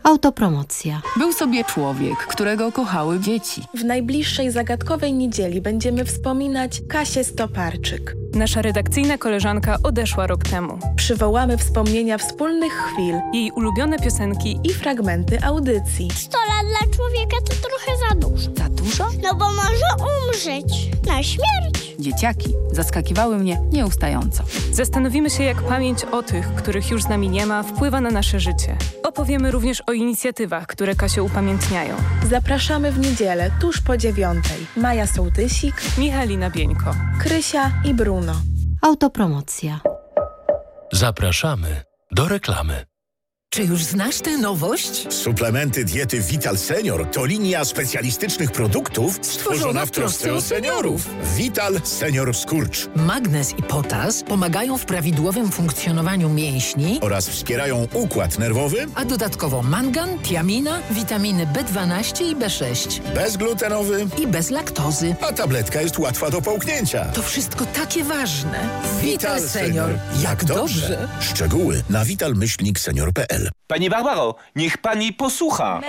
Autopromocja. Był sobie człowiek, którego kochały dzieci. W najbliższej zagadkowej niedzieli będziemy wspominać Kasię Stoparczyk. Nasza redakcyjna koleżanka odeszła rok temu. Przywołamy wspomnienia wspólnych chwil Jej ulubione piosenki i fragmenty audycji. 100 lat dla człowieka to trochę za dużo. Za dużo? No bo może umrzeć na śmierć. Dzieciaki zaskakiwały mnie nieustająco. Zastanowimy się, jak pamięć o tych, których już z nami nie ma, wpływa na nasze życie. Opowiemy również o inicjatywach, które Kasię upamiętniają. Zapraszamy w niedzielę tuż po 9:00. Maja Sołtysik, Michalina Bieńko, Krysia i Bruno. Autopromocja. Zapraszamy do reklamy. Czy już znasz tę nowość? Suplementy diety Vital Senior to linia specjalistycznych produktów stworzona w trosce o seniorów. Vital Senior Skurcz. Magnez i potas pomagają w prawidłowym funkcjonowaniu mięśni Oraz wspierają układ nerwowy. a dodatkowo mangan, tiamina, witaminy B12 i B6 Bezglutenowy. i bez laktozy. A tabletka jest łatwa do połknięcia. To wszystko takie ważne. Vital Senior. Jak dobrze. Szczegóły na vital-senior.pl. Pani Barbaro, niech pani posłucha.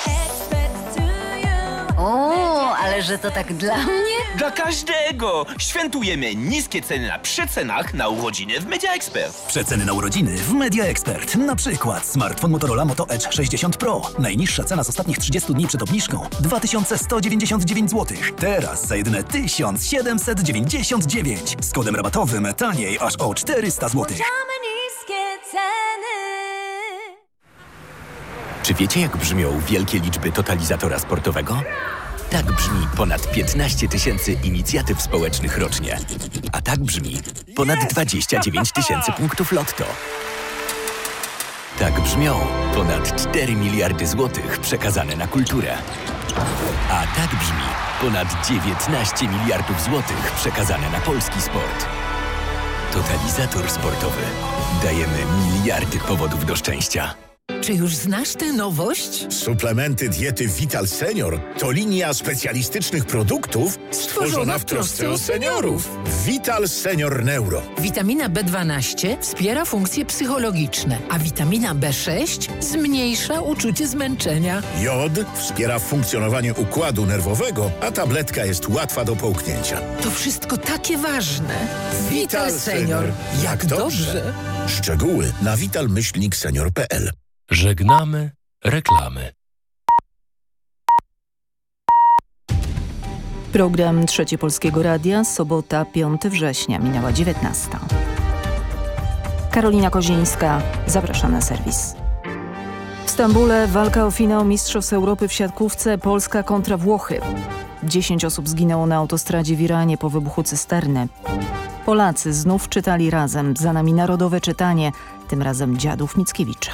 O, ale że to tak dla mnie? Dla każdego! Świętujemy niskie ceny na przecenach na urodziny w Media Expert. Przeceny na urodziny w Media Expert. Na przykład smartfon Motorola Moto Edge 60 Pro. Najniższa cena z ostatnich 30 dni przed obniżką 2199 zł. Teraz za jedyne 1799. Z kodem rabatowym taniej aż o 400 zł. Czy wiecie, jak brzmią wielkie liczby totalizatora sportowego? Tak brzmi ponad 15 000 inicjatyw społecznych rocznie. A tak brzmi ponad 29 000 punktów lotto. Tak brzmią ponad 4 miliardy złotych przekazane na kulturę. A tak brzmi ponad 19 miliardów złotych przekazane na polski sport. Totalizator sportowy. Dajemy miliardy powodów do szczęścia. Czy już znasz tę nowość? Suplementy diety Vital Senior to linia specjalistycznych produktów stworzona w trosce o seniorów. Vital Senior Neuro. Witamina B12 wspiera funkcje psychologiczne, a witamina B6 zmniejsza uczucie zmęczenia. Jod wspiera funkcjonowanie układu nerwowego, a tabletka jest łatwa do połknięcia. To wszystko takie ważne. Vital Senior. Jak dobrze. Szczegóły na vital-senior.pl. Żegnamy reklamy. Program Trzeci Polskiego Radia, sobota 5 września, minęła 19. Karolina Kozińska, zapraszam na serwis. W Stambule walka o finał Mistrzostw Europy w siatkówce Polska kontra Włochy. 10 osób zginęło na autostradzie w Iranie po wybuchu cysterny. Polacy znów czytali razem, za nami narodowe czytanie, tym razem Dziadów Mickiewicza.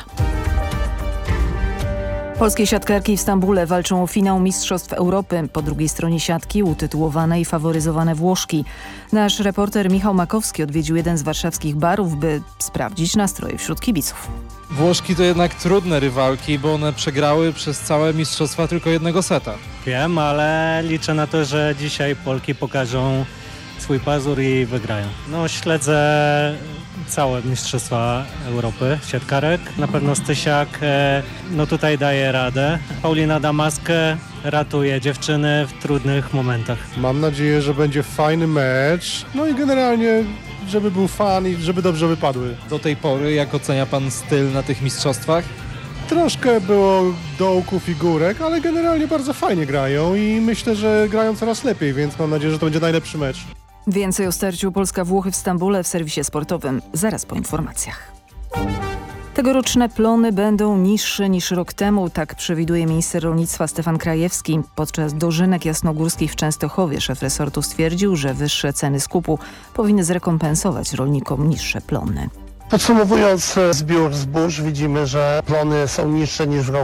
Polskie siatkarki w Stambule walczą o finał Mistrzostw Europy. Po drugiej stronie siatki utytułowane i faworyzowane Włoszki. Nasz reporter Michał Makowski odwiedził jeden z warszawskich barów, by sprawdzić nastroje wśród kibiców. Włoszki to jednak trudne rywalki, bo one przegrały przez całe mistrzostwa tylko jednego seta. Wiem, ale liczę na to, że dzisiaj Polki pokażą swój pazur i wygrają. No, śledzę całe Mistrzostwa Europy siatkarek. Na pewno Stysiak tutaj daje radę. Paulina Damaskę ratuje dziewczyny w trudnych momentach. Mam nadzieję, że będzie fajny mecz. No i generalnie, żeby był fan i żeby dobrze wypadły. Do tej pory, jak ocenia pan styl na tych mistrzostwach? Troszkę było dołków i górek, ale generalnie bardzo fajnie grają i myślę, że grają coraz lepiej, więc mam nadzieję, że to będzie najlepszy mecz. Więcej o starciu Polska-Włochy w Stambule w serwisie sportowym zaraz po informacjach. Tegoroczne plony będą niższe niż rok temu, tak przewiduje minister rolnictwa Stefan Krajewski. Podczas dożynek jasnogórskich w Częstochowie szef resortu stwierdził, że wyższe ceny skupu powinny zrekompensować rolnikom niższe plony. Podsumowując zbiór zbóż, widzimy, że plony są niższe niż rok